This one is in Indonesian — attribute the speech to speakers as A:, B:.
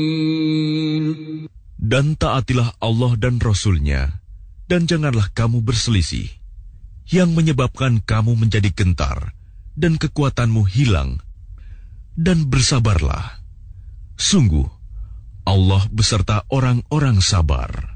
A: Dan taatilah Allah dan Rasul-Nya, dan janganlah kamu berselisih, yang menyebabkan kamu menjadi gentar, dan kekuatanmu hilang. Dan bersabarlah. Sungguh, Allah beserta orang-orang sabar.